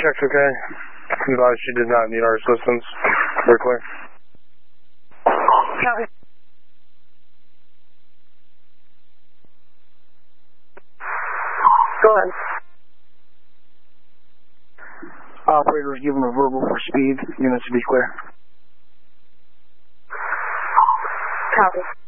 check's okay. Advised she did not need our assistance. We're clear. Copy. Go ahead. Operators give them a verbal for speed. Units to be clear. Copy.